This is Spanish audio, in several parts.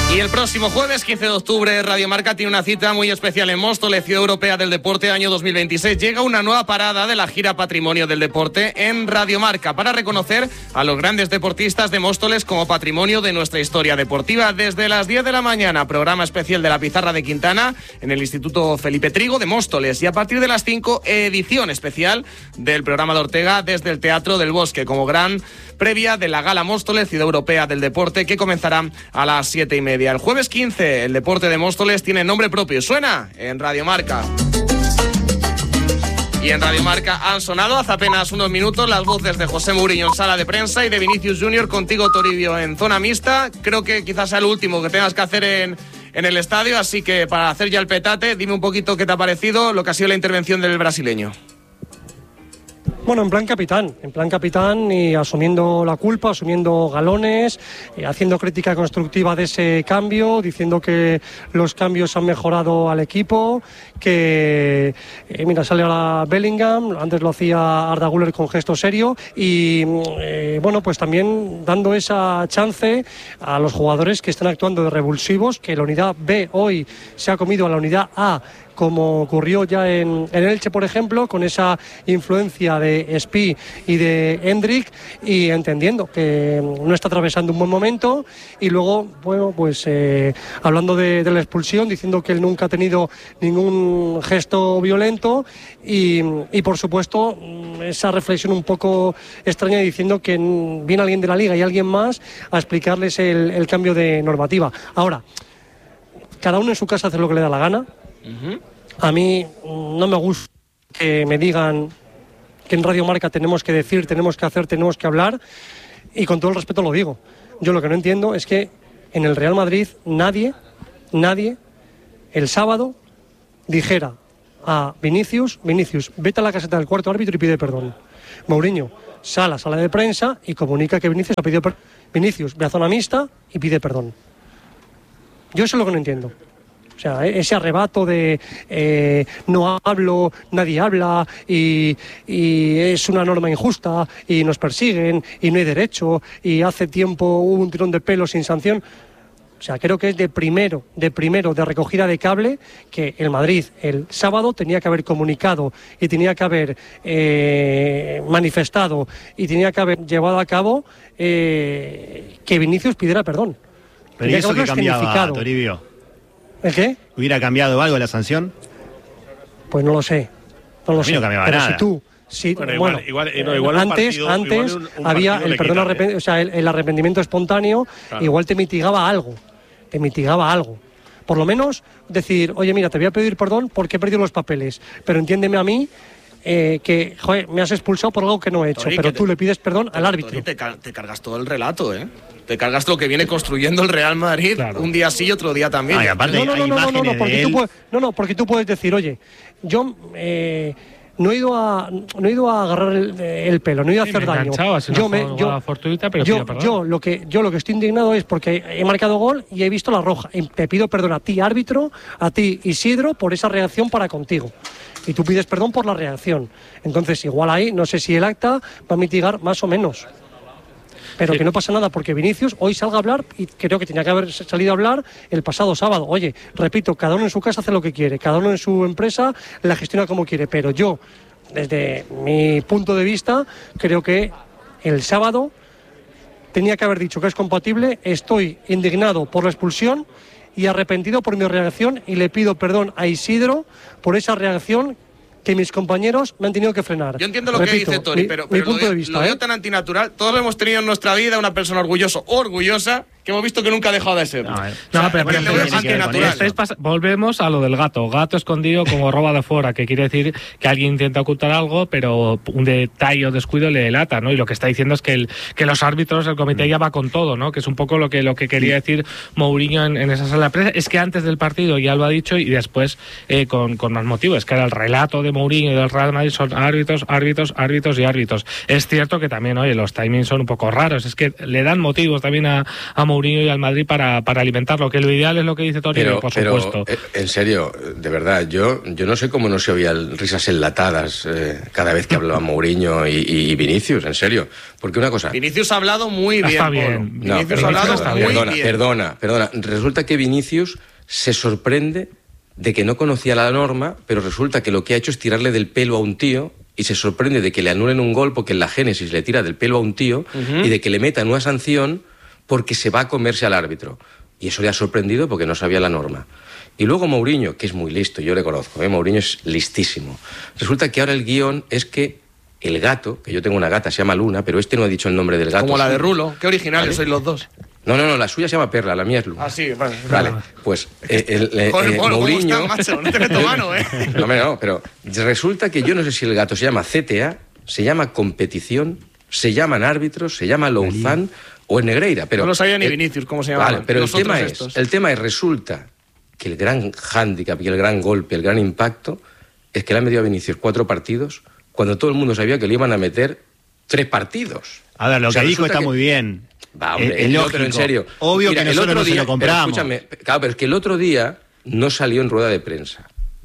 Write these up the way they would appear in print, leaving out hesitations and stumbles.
Y el próximo jueves, 15 de octubre, Radio Marca tiene una cita muy especial en Móstoles, Ciudad Europea del Deporte, año 2026. Llega una nueva parada de la gira Patrimonio del Deporte en Radio Marca para reconocer a los grandes deportistas de Móstoles como patrimonio de nuestra historia deportiva. Desde las 10 de la mañana, programa especial de la Pizarra de Quintana en el Instituto Felipe Trigo de Móstoles. Y a partir de las 5, edición especial del programa de Ortega desde el Teatro del Bosque, como gran previa de la Gala Móstoles, Ciudad Europea del Deporte, que comenzará a las 7:30. El jueves 15, el deporte de Móstoles tiene nombre propio. Suena en Radio Marca. Y en Radio Marca han sonado hace apenas unos minutos las voces de José Mourinho en sala de prensa y de Vinicius Junior contigo, Toribio, en zona mixta. Creo que quizás sea el último que tengas que hacer en el estadio, así que para hacer ya el petate, dime un poquito qué te ha parecido lo que ha sido la intervención del brasileño. Bueno, en plan capitán y asumiendo la culpa, asumiendo galones, haciendo crítica constructiva de ese cambio, diciendo que los cambios han mejorado al equipo, que, mira, sale ahora Bellingham, antes lo hacía Arda Güler con gesto serio y, bueno, pues también dando esa chance a los jugadores que están actuando de revulsivos, que la unidad B hoy se ha comido a la unidad A, como ocurrió ya en Elche, por ejemplo, con esa influencia de Spi y de Hendrik, y entendiendo que no está atravesando un buen momento, y luego, bueno, pues hablando de la expulsión, diciendo que él nunca ha tenido ningún gesto violento, y por supuesto esa reflexión un poco extraña diciendo que viene alguien de la Liga y alguien más a explicarles el cambio de normativa. Ahora, cada uno en su casa hace lo que le da la gana. A mí no me gusta que me digan que en Radio Marca tenemos que decir, tenemos que hacer, tenemos que hablar, y con todo el respeto lo digo. Yo lo que no entiendo es que en el Real Madrid nadie el sábado dijera a Vinicius, vete a la caseta del cuarto árbitro y pide perdón. Mourinho sale a sala de prensa y comunica que Vinicius ha pedido perdón. Vinicius ve a zona mixta y pide perdón. Yo eso es lo que no entiendo. O sea, ese arrebato de no hablo, nadie habla y es una norma injusta y nos persiguen y no hay derecho y hace tiempo hubo un tirón de pelo sin sanción. O sea, creo que es de primero de recogida de cable que el Madrid el sábado tenía que haber comunicado y tenía que haber manifestado y tenía que haber llevado a cabo que Vinicius pidiera perdón. Pero ¿y eso qué cambiaba, Toribio? ¿El qué? ¿Hubiera cambiado algo la sanción? Pues no lo sé. No lo sé. No cambiaba pero nada. Si tú... Sí, bueno, igual antes había el perdón, o sea, el arrepentimiento espontáneo, claro. Igual te mitigaba algo. Por lo menos decir, oye, mira, te voy a pedir perdón porque he perdido los papeles, pero entiéndeme a mí que, joder, me has expulsado por algo que no he hecho, pero tú le pides perdón al árbitro. Te cargas todo el relato, ¿eh? Te cargas lo que viene construyendo el Real Madrid, claro. Un día sí y otro día también. Porque tú puedes decir, oye, yo no he ido a agarrar el pelo, no he ido a hacer daño. Yo lo que estoy indignado es porque he marcado gol y he visto la roja. Y te pido perdón a ti, árbitro, a ti, Isidro, por esa reacción para contigo. Y tú pides perdón por la reacción. Entonces, igual ahí, no sé si el acta va a mitigar más o menos. Pero que no pasa nada porque Vinicius hoy salga a hablar y creo que tenía que haber salido a hablar el pasado sábado. Oye, repito, cada uno en su casa hace lo que quiere, cada uno en su empresa la gestiona como quiere, pero yo, desde mi punto de vista, creo que el sábado tenía que haber dicho que es compatible. Estoy indignado por la expulsión y arrepentido por mi reacción y le pido perdón a Isidro por esa reacción que mis compañeros me han tenido que frenar. Yo entiendo lo que dice Tori, pero mi punto de vista, lo veo tan antinatural. Todos hemos tenido en nuestra vida una persona orgullosa o orgullosa que hemos visto que nunca ha dejado de ser. Volvemos a lo del gato. Gato escondido como roba de fuera, que quiere decir que alguien intenta ocultar algo, pero un detalle o descuido le delata, ¿no? Y lo que está diciendo es que los árbitros, el comité ya va con todo, ¿no? Que es un poco lo que quería decir Mourinho en esa sala de prensa. Es que antes del partido ya lo ha dicho y después con más motivos. Es que era el relato de Mourinho y del Real Madrid son árbitros. Es cierto que también, oye, los timings son un poco raros. Es que le dan motivos también a Mourinho Mourinho y al Madrid para alimentarlo, que lo ideal es lo que dice Toribio, por supuesto. Pero, en serio, de verdad, yo no sé cómo no se oían risas enlatadas cada vez que hablaba Mourinho y Vinicius, en serio. Porque una cosa... Vinicius ha hablado muy bien, Polo. Vinicius ha hablado muy bien. Perdona. Resulta que Vinicius se sorprende de que no conocía la norma, pero resulta que lo que ha hecho es tirarle del pelo a un tío y se sorprende de que le anulen un gol porque en la génesis le tira del pelo a un tío y de que le metan una sanción porque se va a comerse al árbitro. Y eso le ha sorprendido porque no sabía la norma. Y luego Mourinho, que es muy listo, yo le conozco, Mourinho es listísimo. Resulta que ahora el guión es que el gato, que yo tengo una gata, se llama Luna, pero este no ha dicho el nombre del gato. Como la de Rulo, qué originales sois los dos. No, la suya se llama Perla, la mía es Luna. Ah, sí, vale. Pues Mourinho... Macho? No te meto mano, No, pero resulta que yo no sé si el gato se llama CTA, se llama competición, se llaman árbitros, se llama Louzán o en Negreira. Pero, no lo sabía ni Vinicius cómo se llama. Vale, pero el tema es, resulta que el gran hándicap y el gran golpe, el gran impacto, es que le han metido a Vinicius 4 partidos cuando todo el mundo sabía que le iban a meter 3 partidos. A ver, lo que dijo está muy bien. Va, hombre, pero en serio. Obvio que nosotros no se lo compramos. Pero escúchame, claro, pero es que el otro día no salió en rueda de prensa.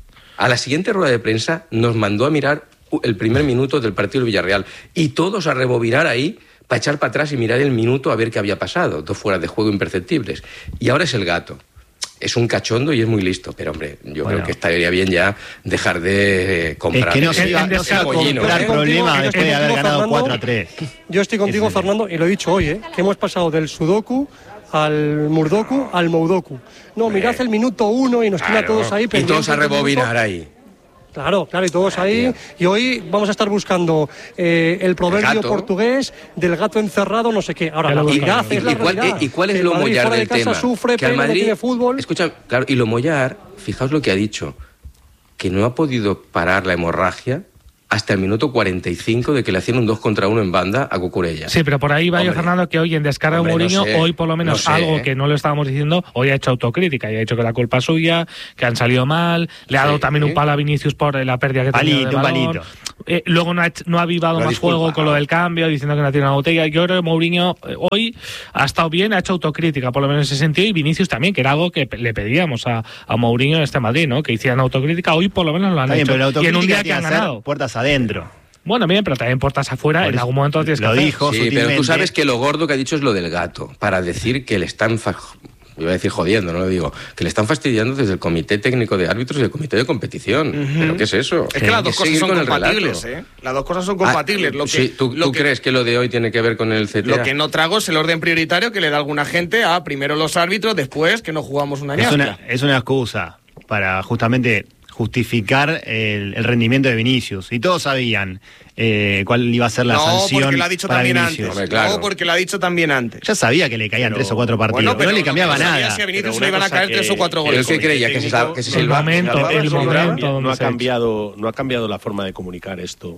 A la siguiente rueda de prensa nos mandó a mirar el primer minuto del partido del Villarreal y todos a rebobinar ahí para echar para atrás y mirar el minuto a ver qué había pasado. 2 fueras de juego imperceptibles. Y ahora es el gato. Es un cachondo y es muy listo, pero hombre, yo creo que estaría bien ya dejar de comprar. Es que no se iba a comprar problema después de haber ganado 4-3. Yo estoy contigo, Fernando, y lo he dicho hoy, que hemos pasado del sudoku al murdoku al moudoku. No, mirad el minuto 1 y nos tiene a todos ahí. Y todos a rebobinar ahí. Claro, y todos ahí. Y hoy vamos a estar buscando el proverbio portugués del gato encerrado, no sé qué. Ahora, la realidad es la realidad. ¿Y cuál es lo mollar del tema? Sufre, que al Madrid no tiene fútbol. Escucha, claro, y lo mollar, fijaos lo que ha dicho, que no ha podido parar la hemorragia hasta el minuto 45 de que le hacían un 2 contra 1 en banda a Cucurella. Sí, pero por ahí va yo, Fernando, que hoy en descarga de Mourinho, hoy por lo menos algo que no lo estábamos diciendo, hoy ha hecho autocrítica y ha dicho que la culpa es suya, que han salido mal, le ha dado también un palo a Vinicius por la pérdida que tenía de balón. Luego no ha avivado más fuego con lo del cambio, diciendo que no tiene una botella. Yo creo que Mourinho hoy ha estado bien, ha hecho autocrítica, por lo menos en ese sentido, y Vinicius también, que era algo que le pedíamos a Mourinho en este Madrid, ¿no? Que hicieran autocrítica. Hoy por lo menos lo han hecho. Pero y en un día que han ganado. Puertas adentro. Bueno, bien, pero también puertas afuera, en algún momento tienes que hacer. Dijo, sí, pero tú sabes que lo gordo que ha dicho es lo del gato, para decir que le están... Iba a decir jodiendo, no lo digo. Que le están fastidiando desde el Comité Técnico de Árbitros y el Comité de Competición. ¿Pero qué es eso? Es que las dos cosas son compatibles, Las dos cosas son compatibles. ¿Tú crees que lo de hoy tiene que ver con el CTA? Lo que no trago es el orden prioritario que le da alguna gente a primero los árbitros, después que no jugamos una ñasca. Es una excusa para justamente justificar el rendimiento de Vinicius. Y todos sabían cuál iba a ser la sanción. No, porque lo ha dicho también Vinicius. antes. Claro. No, porque lo ha dicho también antes. Ya sabía que le caían 3 o 4 partidos, pero no le cambiaba nada. Si a Vinicius le iban a caer 3 o 4 goles. ¿Qué creía? Que el momento no ha cambiado la forma de comunicar esto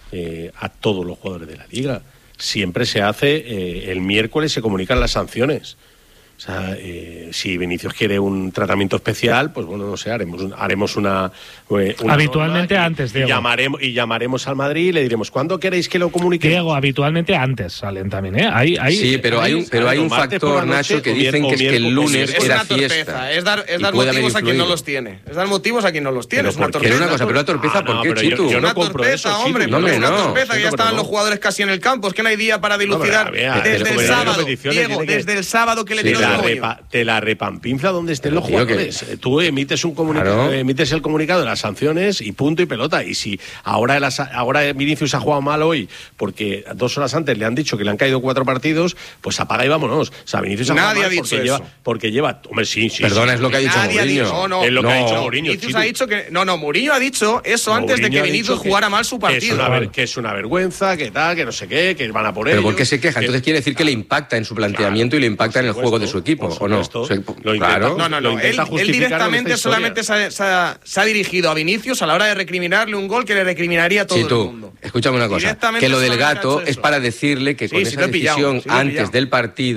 a todos los jugadores de la Liga. Siempre se hace, el miércoles se comunican las sanciones. O sea, si Vinicius quiere un tratamiento especial, pues bueno, no sé, haremos una habitualmente antes, Diego. Llamaremos al Madrid y le diremos, ¿cuándo queréis que lo comuniquemos? Diego, habitualmente antes salen también, ¿eh? Sí, pero hay un factor, Nacho, que dicen que es que el lunes era fiesta. Es dar motivos a quien no los tiene. Es dar motivos a quien no los tiene. Es una torpeza. Pero una cosa, pero una torpeza, ¿por qué, Chitu? Una torpeza, hombre. No, una torpeza, que ya estaban los jugadores casi en el campo. Es que no hay día para dilucidar. Desde el sábado, Diego, desde el sábado que le tiró te la repampinfla donde estén los jugadores. Tú emites un comunicado, emites el comunicado de las sanciones y punto y pelota. Y si ahora Vinicius ha jugado mal hoy porque 2 horas antes le han dicho que le han caído 4 partidos, pues apaga y vámonos. O sea, Vinicius ha jugado mal porque lleva. Hombre, sí. Perdona, es lo que ha dicho Mourinho. Es lo que ha dicho Mourinho. Vinicius ha dicho que. No, Mourinho ha dicho eso antes de que Vinicius jugara mal su partido. Que es una vergüenza, que tal, que no sé qué, que van a por ello. Pero ¿por qué se queja? Entonces quiere decir que le impacta en su planteamiento y le impacta en el juego de su equipo, ¿o no? Claro. No. Él directamente solamente se ha dirigido a Vinicius a la hora de recriminarle un gol que le recriminaría a todo el mundo. Escúchame una cosa, que lo del gato es para decirle que con esa decisión antes del partido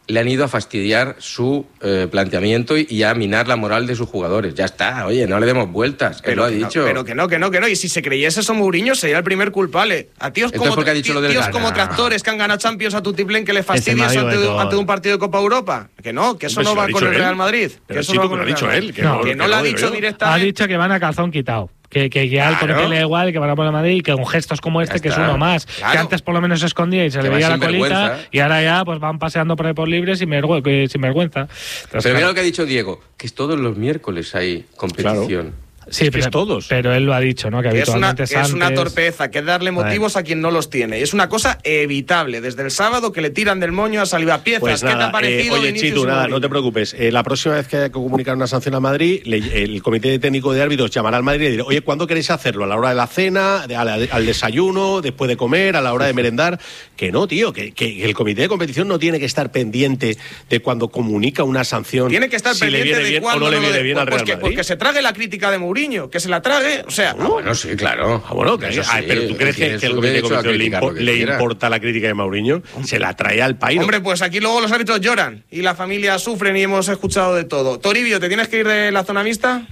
le han ido a fastidiar su planteamiento y a minar la moral de sus jugadores. Ya está, oye, no le demos vueltas, él lo ha dicho. Pero que no. Y si se creyese eso Mourinho sería el primer culpable. A tíos como, tíos como tractores que han ganado Champions a tutiplén que le fastidies ante un partido de Copa Europa. Que eso no va con el Real Madrid. Pero sí, lo ha dicho él. Que no lo ha dicho directamente. Ha dicho que van a calzón quitado. Que ya al comité le da igual, que van a poner a Madrid y que con gestos como este, que es uno más. Claro. Que antes por lo menos se escondía y se le veía la colita, y ahora ya pues van paseando por ahí por libres sin vergüenza. Pero mira lo que ha dicho Diego, que todos los miércoles hay competición. Claro. Sí, pero, todos. Pero él lo ha dicho, ¿no? Que habitualmente es una torpeza, que es darle motivos a quien no los tiene. Es una cosa evitable. Desde el sábado que le tiran del moño a Salivapiezas. Pues ¿Qué te ha parecido? Oye, Chitu, nada, no te preocupes. La próxima vez que haya que comunicar una sanción a Madrid, el comité técnico de árbitros llamará al Madrid y dirá, oye, ¿cuándo queréis hacerlo? ¿A la hora de la cena? ¿Al desayuno? ¿Después de comer? ¿A la hora de merendar? Que no, tío, que el comité de competición no tiene que estar pendiente de cuando comunica una sanción. Tiene que estar pendiente de cuándo o no le viene bien al Real Madrid. Porque se trague la crítica de Mourinho, que se la trague. O sea, bueno, sí, claro. Pero ¿tú crees que el comité de competición le importa la crítica de Mourinho? Se la trae al país. Hombre, pues aquí luego los árbitros lloran y la familia sufren y hemos escuchado de todo. Toribio, ¿te tienes que ir de la zona mixta?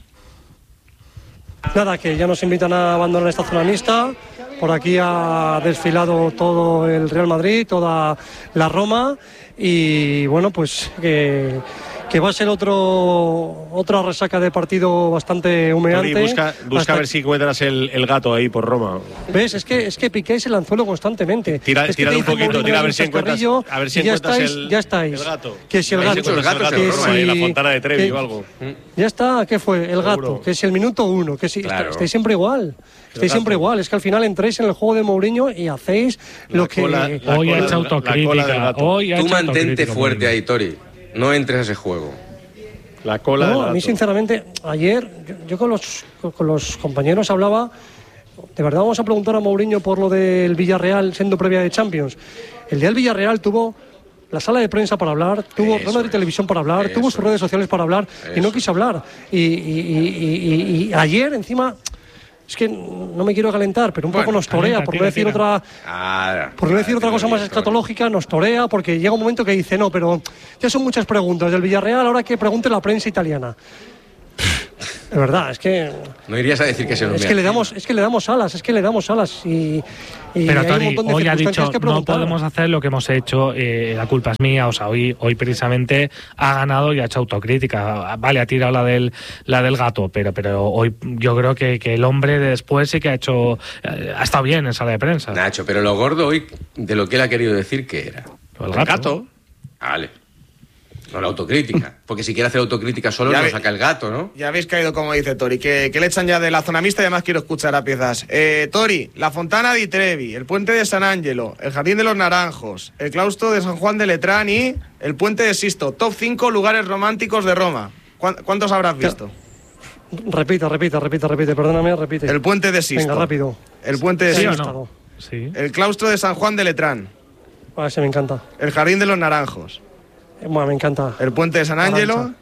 Nada, que ya nos invitan a abandonar esta zona mixta. Por aquí ha desfilado todo el Real Madrid, toda la Roma, y bueno, pues que va a ser otra resaca de partido bastante humeante. Tony, busca a ver si encuentras el gato ahí por Roma. ¿Ves? Es que piqué el anzuelo constantemente. Tira un poquito, tira a ver si encuentras el gato. Que si el gato, en la Fontana de Trevi o algo. Ya está, ¿qué fue? El gato, que si el minuto 1, que si estáis siempre igual. Estáis siempre igual, es que al final entréis en el juego de Mourinho y hacéis lo que... Hoy ha hecho autocrítica. Tú mantente fuerte ahí, Tori. No entres a ese juego. La cola. No, a mí sinceramente, ayer yo con los compañeros hablaba, de verdad vamos a preguntar a Mourinho por lo del Villarreal siendo previa de Champions. El día del Villarreal tuvo la sala de prensa para hablar, tuvo Real Madrid Televisión para hablar, tuvo sus redes sociales para hablar y no quiso hablar. Y ayer encima... Es que no me quiero calentar, pero un poco nos torea, por no decir otra cosa más escatológica, nos torea, porque llega un momento que dice, no, pero ya son muchas preguntas del Villarreal, ahora que pregunte la prensa italiana. De verdad, es que... No irías a decir que se lo es que le damos alas, y pero hay Tony, un montón de hoy ha dicho, que no podemos hacer lo que hemos hecho, la culpa es mía. O sea, hoy precisamente ha ganado y ha hecho autocrítica. Vale, ha tirado la del gato, pero hoy yo creo que el hombre de después sí que ha estado bien en sala de prensa. Nacho, pero lo gordo hoy, de lo que él ha querido decir, ¿qué era? El gato. Vale. No la autocrítica, porque si quiere hacer autocrítica solo lo saca el gato, ¿no? Ya habéis caído, como dice Tori, que le echan ya de la zona mixta y además quiero escuchar a piezas. Tori, la Fontana di Trevi, el puente de San Angelo, el Jardín de los Naranjos, el claustro de San Juan de Letrán y el puente de Sisto. Top 5 lugares románticos de Roma. ¿Cuántos habrás visto? Repite, perdóname, repite. El puente de Sisto. Venga, rápido. El puente de Sisto. No? Sí. El claustro de San Juan de Letrán. Ese me encanta. El Jardín de los Naranjos. Bueno, me encanta. El puente de San Angelo.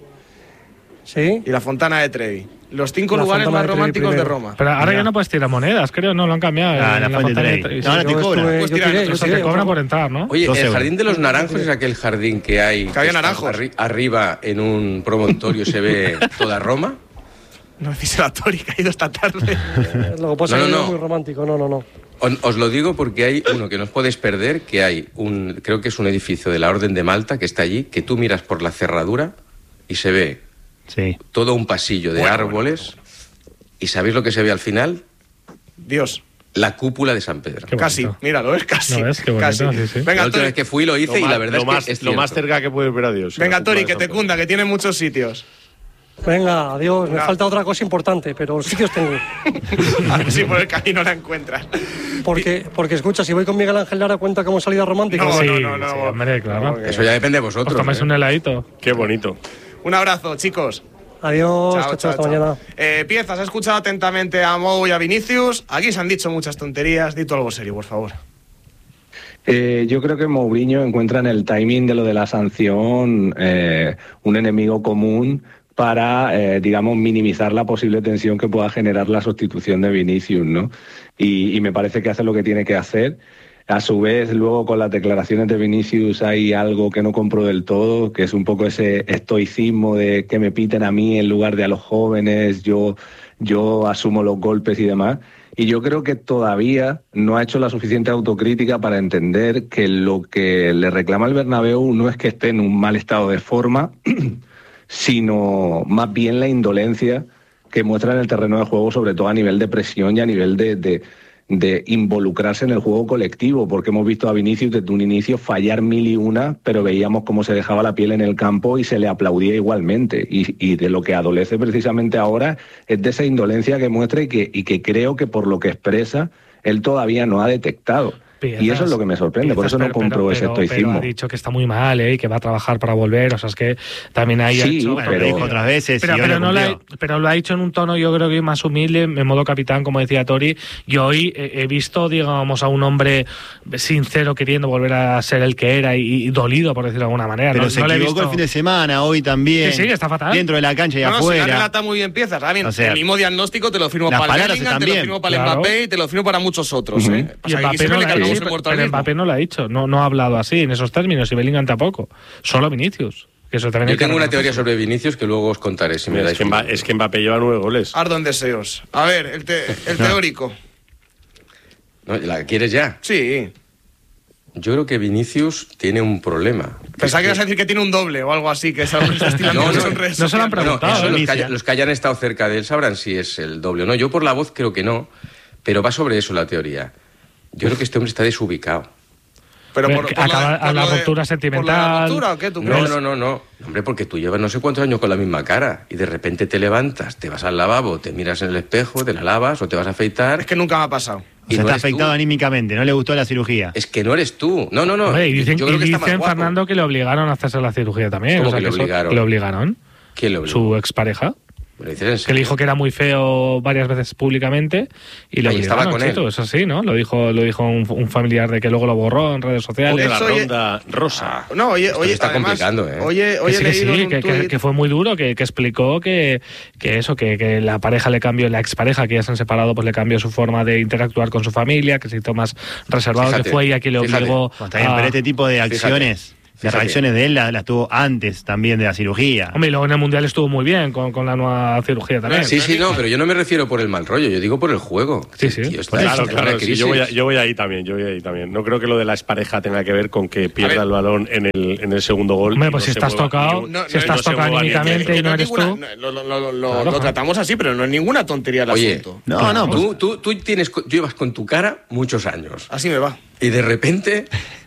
Sí. Y la Fontana de Trevi. Los 5 lugares más románticos de Roma. Pero ahora ya no puedes tirar monedas, creo, no, lo han cambiado. La Fontana de Trevi. No, ahora te cobran. Te cobran por entrar, ¿no? Oye, el Jardín de los Naranjos es aquel jardín que hay... Que había naranjos. Arriba, en un promontorio, se ve toda Roma. No decís la Tori, que ha ido esta tarde. Lo que pasa es que es muy romántico, no. Os lo digo porque hay uno que no os podéis perder, que hay creo que es un edificio de la Orden de Malta que está allí, que tú miras por la cerradura y se ve todo un pasillo de árboles. ¿Y sabéis lo que se ve al final? Dios. La cúpula de San Pedro. Casi, míralo, es casi. No, es que bonito, casi. Sí. Venga, la última vez que fui lo hice y la verdad es lo más cerca que puedes ver a Dios. Venga, Tori, que te cunda, que tiene muchos sitios. Venga, adiós. Me falta otra cosa importante, pero sitios tengo. A ver si por el camino la encuentras. Porque escucha, si voy con Miguel Ángel Lara, ¿cuenta como salida romántica? No, Sí, no. hombre, claro. Eso ya depende de vosotros. Os tomáis un heladito. Qué bonito. Un abrazo, chicos. Adiós, chao, hasta mañana. Piezas, he escuchado atentamente a Mou y a Vinicius. Aquí se han dicho muchas tonterías. Dito algo serio, por favor. Yo creo que Mourinho encuentra en el timing de lo de la sanción un enemigo común para, digamos, minimizar la posible tensión que pueda generar la sustitución de Vinicius, ¿no? Y me parece que hace lo que tiene que hacer. A su vez, luego con las declaraciones de Vinicius hay algo que no compro del todo, que es un poco ese estoicismo de que me piten a mí en lugar de a los jóvenes, yo asumo los golpes y demás. Y yo creo que todavía no ha hecho la suficiente autocrítica para entender que lo que le reclama el Bernabéu no es que esté en un mal estado de forma, sino más bien la indolencia que muestra en el terreno de juego, sobre todo a nivel de presión y a nivel de involucrarse en el juego colectivo, porque hemos visto a Vinicius desde un inicio fallar 1001, pero veíamos cómo se dejaba la piel en el campo y se le aplaudía igualmente, y de lo que adolece precisamente ahora es de esa indolencia que muestra y que creo que por lo que expresa él todavía no ha detectado. Y eso es lo que me sorprende, por eso no compro ese estoicismo. Pero ha dicho que está muy mal, y que va a trabajar para volver, o sea, es que también ahí sí, hecho, pero dijo otras veces. Pero lo ha dicho en un tono, yo creo que más humilde, en modo capitán, como decía Tori. Yo hoy he visto, digamos, a un hombre sincero queriendo volver a ser el que era y dolido, por decirlo de alguna manera. Pero se equivocó el fin de semana, hoy también. Sí, está fatal. Dentro de la cancha y afuera. Si la relata muy bien piezas. O sea, el mismo diagnóstico te lo firmo para el Bellingham, te lo firmo para el Mbappé y te lo firmo para muchos otros. Y Mbappé no lo ha dicho, no ha hablado así, en esos términos, y Bellingham tampoco. Solo Vinicius. Que eso también yo tengo una teoría sobre Vinicius que luego os contaré si me dais. Es que Mbappé lleva 9 goles. Ardo en deseos. A ver, el teórico. ¿No? ¿La quieres ya? Sí. Yo creo que Vinicius tiene un problema. Pensaba que ibas a decir que tiene un doble o algo así, que es algo que está estilando no se lo han preguntado. Los que hayan estado cerca de él sabrán si es el doble o no. Yo por la voz creo que no, pero va sobre eso la teoría. Yo creo que este hombre está desubicado. Pero acaba la ruptura sentimental. ¿Por la ruptura o qué tú crees? No. Hombre, porque tú llevas no sé cuántos años con la misma cara y de repente te levantas, te vas al lavabo, te miras en el espejo, te la lavas o te vas a afeitar. Es que nunca me ha pasado. Y está afectado anímicamente, no le gustó la cirugía. Es que no eres tú. No. Oye, y dicen Fernando, que le obligaron a hacerse la cirugía también. ¿Cómo que le obligaron? ¿Le obligaron? ¿Quién le obligó? Su expareja. Que le dijo que era muy feo varias veces públicamente y lo estaba con él. Eso sí, ¿no? Lo dijo un familiar de que luego lo borró en redes sociales. La ronda rosa. No, oye, está complicando, ¿eh? Oye, que fue muy duro, que explicó que la pareja le cambió, la expareja que ya se han separado, pues le cambió su forma de interactuar con su familia, que se hizo más reservado, que fue ella quien le obligó. Pero este tipo de acciones. Las reacciones de él las tuvo antes también de la cirugía. Hombre, y luego en el Mundial estuvo muy bien con la nueva cirugía también. Sí, pero yo no me refiero por el mal rollo, yo digo por el juego. Sí. Tío, claro, sí, yo voy ahí también. No creo que lo de la expareja tenga que ver con que pierda el balón en el segundo gol. Hombre, pues si estás tocado anímicamente y no eres tú. Lo tratamos así, pero no es ninguna tontería el asunto. Tú llevas con tu cara muchos años. Así me va. Y de repente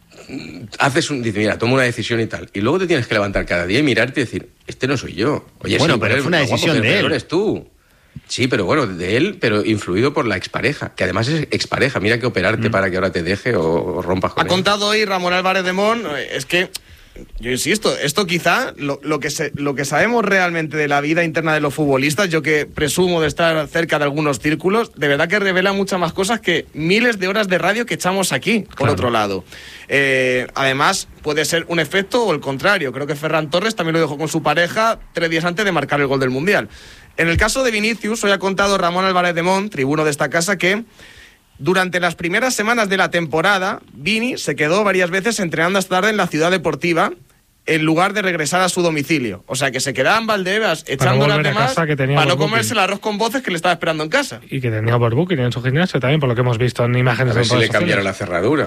dice, mira, toma una decisión y tal. Y luego te tienes que levantar cada día y mirarte y decir, este no soy yo. Oye, bueno, pero fue una decisión de él. Eres tú. Sí, pero bueno, de él, pero influido por la expareja, que además es expareja. Mira que operarte para que ahora te deje o rompas con él. Ha contado hoy Ramón Álvarez de Mon, es que yo insisto, esto quizá, lo que sabemos realmente de la vida interna de los futbolistas, yo que presumo de estar cerca de algunos círculos, de verdad que revela muchas más cosas que miles de horas de radio que echamos aquí, por otro lado. Además, puede ser un efecto o el contrario. Creo que Ferran Torres también lo dejó con su pareja 3 días antes de marcar el gol del Mundial. En el caso de Vinicius, hoy ha contado Ramón Álvarez de Mon, tribuno de esta casa, que durante las primeras semanas de la temporada, Vini se quedó varias veces entrenando hasta tarde en la ciudad deportiva en lugar de regresar a su domicilio. O sea, que se quedaba en Valdebebas echando las demás para no comerse el arroz con voces que le estaba esperando en casa. Y que tenía overbooking en su gimnasio también, por lo que hemos visto en imágenes. A ver si le cambiaron la cerradura.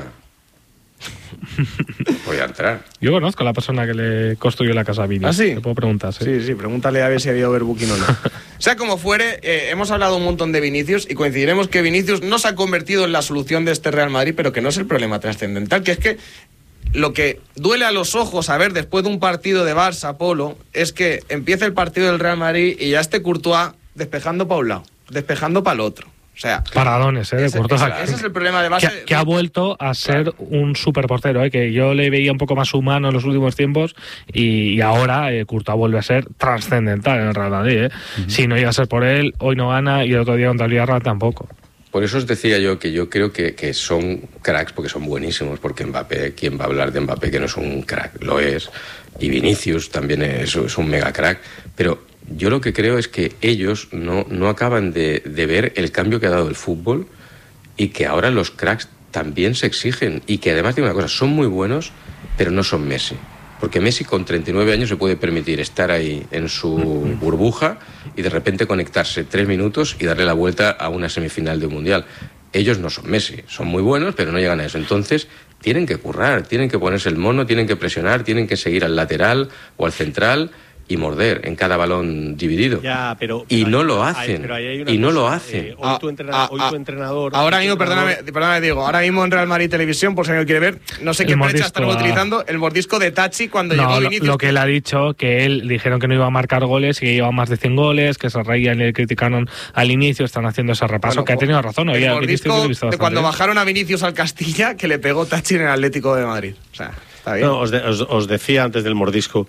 Voy a entrar. Yo conozco a la persona que le construyó la casa a Vini. ¿Ah, sí? Te puedo preguntar, ¿sí? Sí, pregúntale a ver si había overbooking o no. Sea como fuere, hemos hablado un montón de Vinicius y coincidiremos que Vinicius no se ha convertido en la solución de este Real Madrid, pero que no es el problema trascendental, que es que lo que duele a los ojos a ver después de un partido de Barça, Polo, es que empieza el partido del Real Madrid y ya esté Courtois despejando para un lado, despejando para el otro. O sea, paradones, de Courtois. Ese es el problema de base. Que ha vuelto a ser un superportero, que yo le veía un poco más humano en los últimos tiempos y ahora Courtois vuelve a ser trascendental en el Real Madrid. Si no iba a ser por él, hoy no gana y el otro día contra el Villarreal tampoco. Por eso os decía yo que yo creo que son cracks porque son buenísimos, porque Mbappé, ¿quién va a hablar de Mbappé que no es un crack? Lo es. Y Vinicius también es un mega crack, pero yo lo que creo es que ellos no acaban de ver el cambio que ha dado el fútbol y que ahora los cracks también se exigen. Y que además, digo una cosa, son muy buenos, pero no son Messi. Porque Messi con 39 años se puede permitir estar ahí en su burbuja y de repente conectarse 3 minutos y darle la vuelta a una semifinal de un mundial. Ellos no son Messi, son muy buenos, pero no llegan a eso. Entonces tienen que currar, tienen que ponerse el mono, tienen que presionar, tienen que seguir al lateral o al central y morder en cada balón dividido. Y no lo hacen. Hoy tu entrenador... Ahora mismo, perdóname, Diego, ahora mismo en Real Madrid Televisión, por si alguien quiere ver, no sé qué brecha están utilizando, el mordisco de Tachi cuando llegó Vinicius. Lo que él ha dicho, que él dijeron que no iba a marcar goles y que llevaba más de 100 goles, que se reían y le criticaron al inicio, están haciendo ese repaso, que ha tenido razón. El mordisco de cuando bajaron a Vinicius al Castilla, que le pegó Tachi en el Atlético de Madrid. O sea, está bien. No, os decía antes del mordisco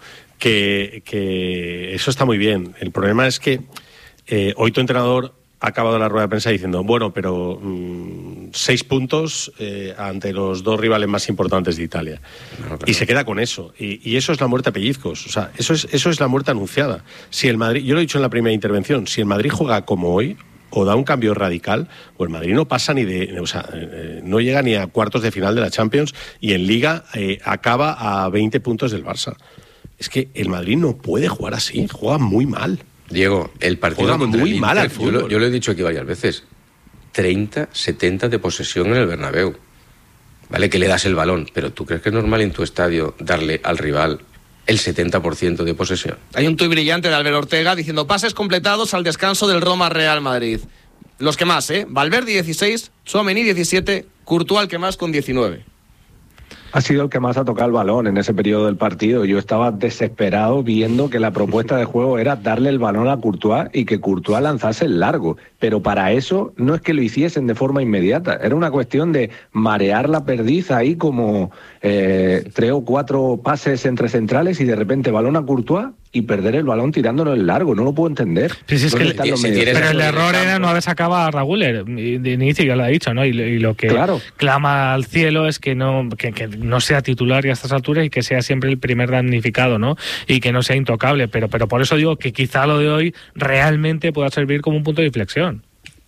que eso está muy bien. El problema es que hoy tu entrenador ha acabado la rueda de prensa diciendo, bueno, pero 6 puntos ante los 2 rivales más importantes de Italia. Y se queda con eso. Y eso es la muerte a pellizcos. O sea, eso es la muerte anunciada. Si el Madrid, yo lo he dicho en la primera intervención, si el Madrid juega como hoy o da un cambio radical, pues el Madrid no pasa no llega ni a cuartos de final de la Champions y en Liga acaba a 20 puntos del Barça. Es que el Madrid no puede jugar así, juega muy mal. Diego, el partido juega contra muy el Inter, mal al fútbol. Yo lo he dicho aquí varias veces, 30-70 de posesión en el Bernabéu. Vale que le das el balón, pero ¿tú crees que es normal en tu estadio darle al rival el 70% de posesión? Hay un tuit brillante de Albert Ortega diciendo pases completados al descanso del Roma Real Madrid. Los que más, Valverde 16, Tchouaméni 17, Courtois el que más con 19. Ha sido el que más ha tocado el balón en ese periodo del partido. Yo estaba desesperado viendo que la propuesta de juego era darle el balón a Courtois y que Courtois lanzase el largo. Pero para eso no es que lo hiciesen de forma inmediata. Era una cuestión de marear la perdiz ahí como 3 o 4 pases entre centrales y de repente balón a Courtois y perder el balón tirándolo en largo. No lo puedo entender. Sí, es que pero el error era no haber sacado a Raguler. De inicio ya lo ha dicho, ¿no? Y lo que clama al cielo es que no sea titular y a estas alturas y que sea siempre el primer damnificado, ¿no? Y que no sea intocable. Pero por eso digo que quizá lo de hoy realmente pueda servir como un punto de inflexión.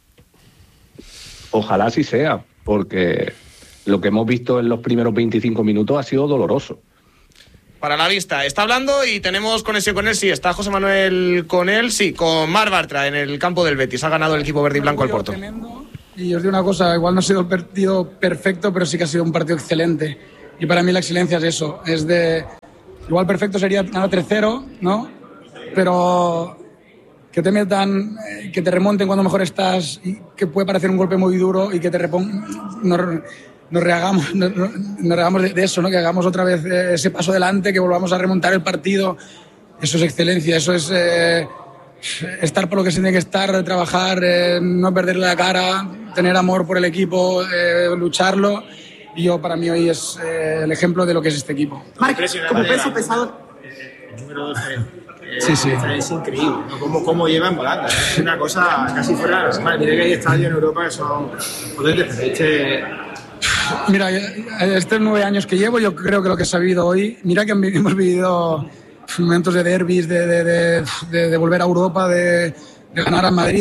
Ojalá así sea, porque lo que hemos visto en los primeros 25 minutos ha sido doloroso. Para la vista, está hablando y tenemos conexión con él, sí, está José Manuel con él, sí, con Marc Bartra en el campo del Betis, ha ganado el equipo verde y blanco al Porto. Y os digo una cosa, igual no ha sido el partido perfecto, pero sí que ha sido un partido excelente. Y para mí la excelencia es eso, es de... Igual perfecto sería ganar 3-0, ¿no? Pero que te metan, que te remonten cuando mejor estás, y que puede parecer un golpe muy duro y que te nos rehagamos de eso, ¿no? Que hagamos otra vez ese paso adelante, que volvamos a remontar el partido. Eso es excelencia, eso es estar por lo que se tiene que estar, trabajar, no perderle la cara, tener amor por el equipo, lucharlo. Y yo, para mí, hoy es el ejemplo de lo que es este equipo. Marc, como peso pesado... El número 12 es increíble, ¿no? Cómo llevan volando. Es una cosa casi fuera de la semana. Mira que hay estadios en Europa que son potentes. Mira, estos 9 años que llevo, yo creo que lo que he sabido hoy... Mira que hemos vivido momentos de derbis, de volver a Europa, de ganar a Madrid,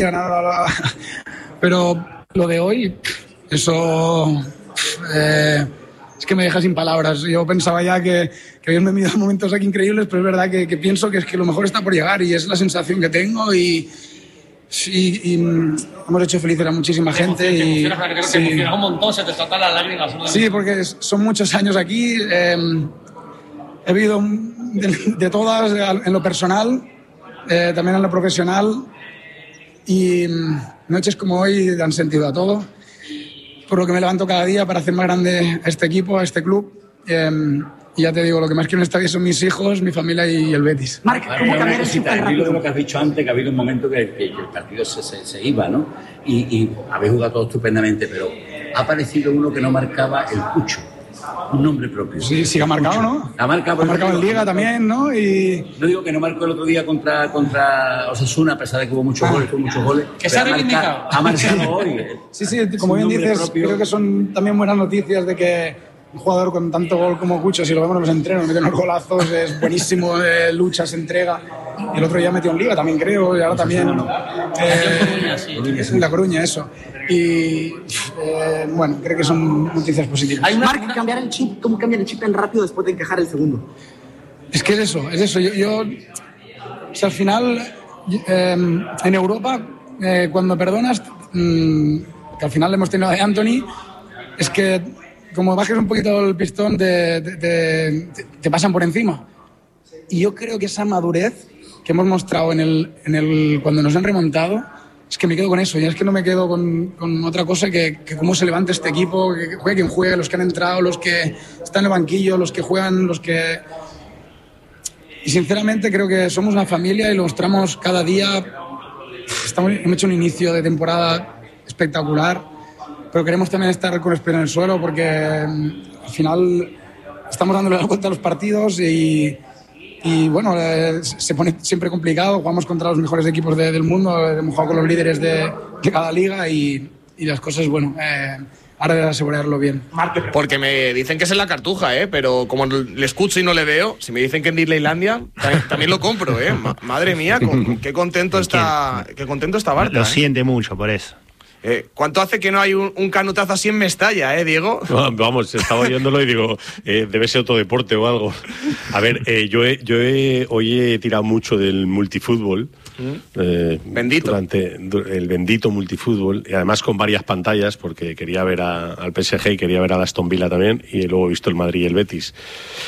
pero lo de hoy, eso... es que me deja sin palabras. Yo pensaba ya que habían vivido momentos aquí increíbles, pero es verdad que pienso que es que lo mejor está por llegar y es la sensación que tengo y hemos hecho felices a muchísima gente. Te emocionas un montón, se te saltan las lágrimas, ¿no? Sí, porque son muchos años aquí. He vivido de todas, en lo personal, también en lo profesional, y noches como hoy dan sentido a todo. Por lo que me levanto cada día para hacer más grande a este equipo, a este club. Y ya te digo, lo que más quiero en esta vida son mis hijos, mi familia y el Betis. Marc, ¿cómo cambiar el súper rápido? De lo que has dicho antes, que ha habido un momento que el partido se iba, ¿no? Y habéis jugado todo estupendamente, pero ha aparecido uno que no marcaba el Cucho. Un nombre propio. Sí, ha marcado, ¿no? Ha marcado en Liga también, ¿no? Y... No digo que no marcó el otro día contra Osasuna, a pesar de que hubo muchos goles. Que se ha reivindicado. Ha marcado hoy. Sí, como bien dices, propio. Creo que son también buenas noticias de que un jugador con tanto gol como Cucho, si lo vemos en los entrenos, mete unos golazos, es buenísimo, lucha, se entrega. Y el otro día metió en Liga también, creo, y ahora también... En La Coruña, eso. Y bueno, creo que son noticias positivas. Marc, cambiar el chip, ¿cómo cambiar el chip tan rápido después de encajar el segundo? Es que es eso. Yo o sea, al final, en Europa, cuando perdonas, que al final le hemos tenido a Anthony, es que como bajes un poquito el pistón, te pasan por encima. Y yo creo que esa madurez que hemos mostrado cuando nos han remontado, es que me quedo con eso. Ya es que no me quedo con otra cosa que cómo se levanta este equipo, que juegue quien juegue, los que han entrado, los que están en el banquillo, los que juegan, los que... Y sinceramente creo que somos una familia y lo mostramos cada día. Hemos hecho un inicio de temporada espectacular, pero queremos también estar con el pie en el suelo porque al final estamos dándole la vuelta a los partidos y bueno, se pone siempre complicado. Jugamos contra los mejores equipos del mundo, hemos jugado con los líderes de cada liga y las cosas, bueno, ahora de asegurarlo bien. Porque me dicen que es en la Cartuja, pero como le escucho y no le veo, si me dicen que en Disneylandia, también lo compro, Madre mía, qué contento está Bartra. Lo siente mucho por eso. ¿Cuánto hace que no hay un canutazo así en Mestalla, Diego? Vamos, estaba oyéndolo y digo, debe ser otro deporte o algo. A ver, hoy he tirado mucho del multifútbol. Bendito. Durante el bendito multifútbol, y además con varias pantallas, porque quería ver al PSG y quería ver a Aston Villa también, y luego he visto el Madrid y el Betis.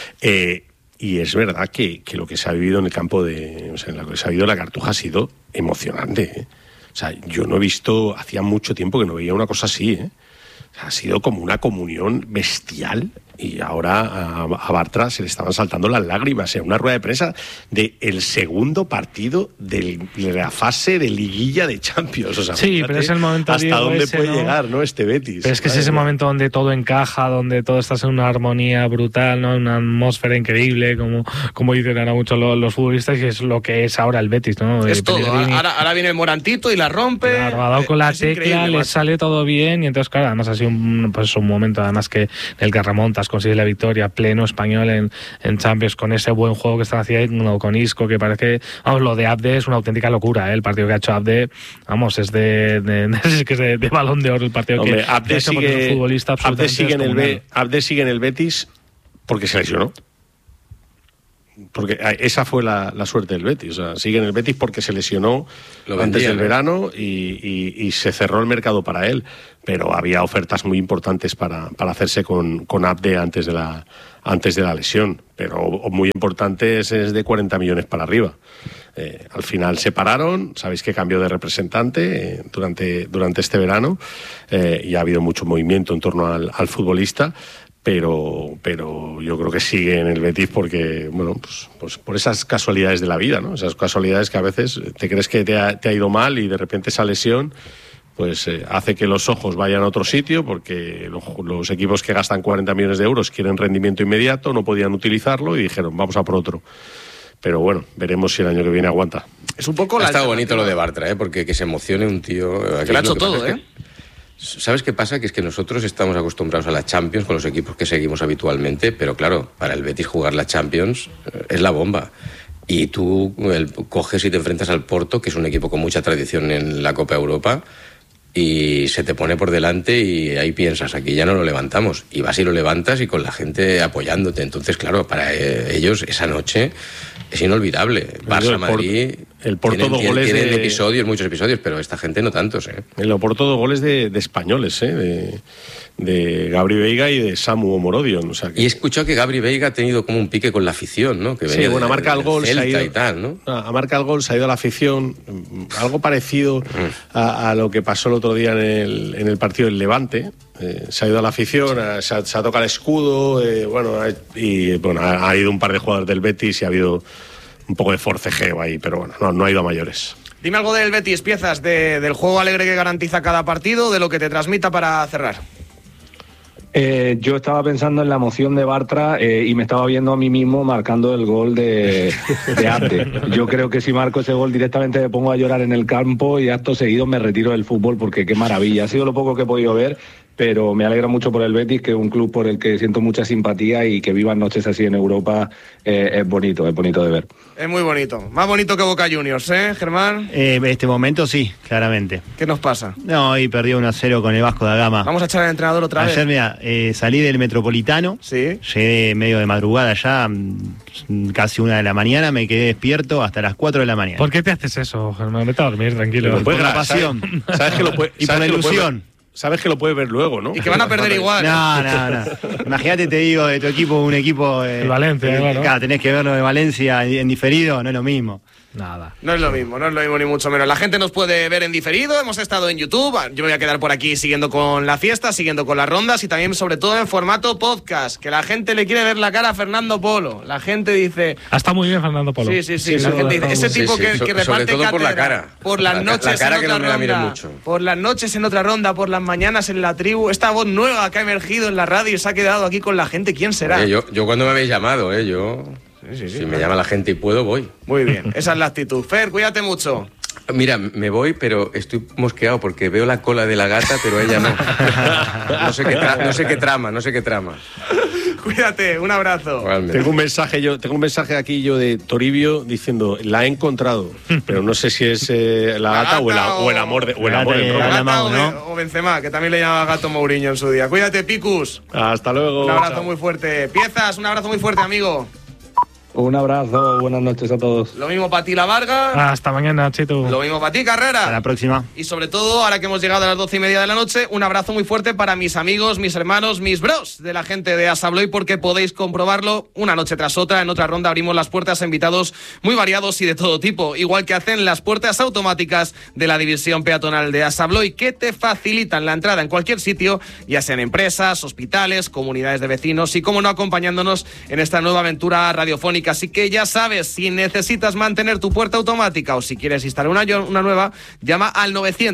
Y es verdad que lo que se ha vivido en el campo en lo que se ha vivido en la Cartuja ha sido emocionante, O sea, yo no he visto, hacía mucho tiempo que no veía una cosa así, O sea, ha sido como una comunión bestial y ahora a Bartra se le estaban saltando las lágrimas en una rueda de prensa del segundo partido de la fase de liguilla de Champions. O sea, sí, pero es el momento hasta dónde puede llegar, ¿no? Este Betis. Pero es que es ese momento donde todo encaja, donde todo está en una armonía brutal, ¿no? Una atmósfera increíble, como dicen ahora muchos los futbolistas, y es lo que es ahora el Betis, ¿no? Es todo. Ahora viene el Morantito y la rompe. Claro, ha dado con la tecla, le sale todo bien, y entonces, claro, además ha sido un momento además que en el que remontas, consigues la victoria, pleno español en Champions, con ese buen juego que están haciendo con Isco, que parece, vamos, lo de Abde es una auténtica locura, el partido que ha hecho Abde, vamos, es de Balón de Oro el partido. Hombre, que Abde sigue, un futbolista absolutamente Abde sigue en el Betis porque se lesionó. Porque esa fue la suerte del Betis. O sea, sigue en el Betis porque se lesionó antes del verano y se cerró el mercado para él. Pero había ofertas muy importantes para hacerse con Abde antes de la lesión. Pero muy importantes, es de 40 millones para arriba. Al final se pararon, sabéis que cambió de representante durante este verano y ha habido mucho movimiento en torno al futbolista. Pero yo creo que sigue en el Betis porque, bueno, pues por esas casualidades de la vida, ¿no? Esas casualidades que a veces te crees que te ha ido mal y de repente esa lesión pues hace que los ojos vayan a otro sitio porque los equipos que gastan 40 millones de euros quieren rendimiento inmediato, no podían utilizarlo y dijeron, vamos a por otro. Pero bueno, veremos si el año que viene aguanta. Es un poco ha estado bonito lo de Bartra, porque que se emocione un tío... Que lo ha hecho todo, ¿Sabes qué pasa? Que es que nosotros estamos acostumbrados a la Champions con los equipos que seguimos habitualmente, pero claro, para el Betis jugar la Champions es la bomba. Y tú coges y te enfrentas al Porto, que es un equipo con mucha tradición en la Copa Europa, y se te pone por delante y ahí piensas, aquí ya no lo levantamos. Y vas y lo levantas y con la gente apoyándote. Entonces, claro, para ellos esa noche es inolvidable. Barça-Madrid... El Porto tienen, dos goles tienen episodios, muchos episodios, pero esta gente no tantos, El Porto dos goles de españoles, de Gabri Veiga y de Samu Morodion. O sea que... Y he escuchado que Gabri Veiga ha tenido como un pique con la afición, ¿no? Que venía marca el gol, se ha ido, y tal, ¿no? Marca el gol, se ha ido a la afición. Algo parecido a lo que pasó el otro día en el partido del Levante. Se ha ido a la afición, se ha tocado el escudo, ha ido un par de jugadores del Betis y ha habido un poco de forcejeo ahí, pero bueno, no ha ido a mayores. Dime algo del Betis, piezas del juego alegre que garantiza cada partido, de lo que te transmita para cerrar. Yo estaba pensando en la emoción de Bartra y me estaba viendo a mí mismo marcando el gol de Abde. Yo creo que si marco ese gol directamente me pongo a llorar en el campo y acto seguido me retiro del fútbol porque qué maravilla. Ha sido lo poco que he podido ver, pero me alegra mucho por el Betis, que es un club por el que siento mucha simpatía, y que vivan noches así en Europa es bonito de ver. Es muy bonito. Más bonito que Boca Juniors, ¿eh, Germán? Este momento sí, claramente. ¿Qué nos pasa? No, y perdió 1-0 con el Vasco da Gama. Vamos a echar al entrenador otra vez. Ayer, mira, salí del Metropolitano, ¿sí? Llegué medio de madrugada ya, casi 1 de la mañana, me quedé despierto hasta las 4 de la mañana. ¿Por qué te haces eso, Germán? Vete a dormir, tranquilo. Por la pasión. ¿Sabes que lo puede, y por la ilusión. Sabes que lo puedes ver luego, ¿no? Y que van a perder igual. No. Imagínate, te digo, de tu equipo, un equipo... el Valencia, claro. Claro, tenés que verlo de Valencia en diferido, no es lo mismo. Nada. No es lo mismo ni mucho menos. La gente nos puede ver en diferido, hemos estado en YouTube, yo me voy a quedar por aquí siguiendo con la fiesta, siguiendo con las rondas y también sobre todo en formato podcast, que la gente le quiere ver la cara a Fernando Polo. La gente dice... Está muy bien Fernando Polo. Sí, la gente dice, ese tipo que reparte sobre todo cátedra, por la cara. Por las noches la cara en que otra no me la mire ronda, mucho. por las noches en otra ronda, por las mañanas en la tribu, esta voz nueva que ha emergido en la radio y se ha quedado aquí con la gente, ¿quién será? Oye, yo cuando me habéis llamado, si me llama la gente y puedo, voy. Muy bien, esa es la actitud. Fer, cuídate mucho. Mira, me voy, pero estoy mosqueado porque veo la cola de la gata, pero ella no. No sé qué trama. Cuídate, un abrazo. Tengo un mensaje aquí yo de Toribio diciendo, la he encontrado, pero no sé si es la gata o el amor del o Benzema, que también le llamaba Gato Mourinho en su día. Cuídate, Picus. Hasta luego. Un abrazo muy fuerte. Piezas, un abrazo muy fuerte, amigo. Un abrazo, buenas noches a todos. Lo mismo para ti, La Varga. Hasta mañana, Chito. Lo mismo para ti, Carrera. Hasta la próxima. Y sobre todo, ahora que hemos llegado a las 12:30 de la noche, un abrazo muy fuerte para mis amigos, mis hermanos, mis bros de la gente de Assa Abloy, porque podéis comprobarlo una noche tras otra. En otra ronda abrimos las puertas a invitados muy variados y de todo tipo, igual que hacen las puertas automáticas de la división peatonal de Assa Abloy, que te facilitan la entrada en cualquier sitio, ya sean empresas, hospitales, comunidades de vecinos y, como no, acompañándonos en esta nueva aventura radiofónica. Así que ya sabes, si necesitas mantener tu puerta automática o si quieres instalar una nueva, llama al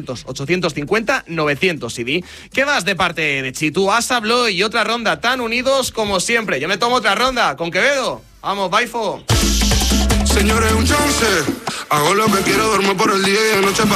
900-850-900 y di que vas de parte de Chitu. Assa Abloy y otra ronda, tan unidos como siempre. Yo me tomo otra ronda con Quevedo. Vamos, Baifo. Señores, un chance. Hago lo que quiero, duermo por el día y de noche.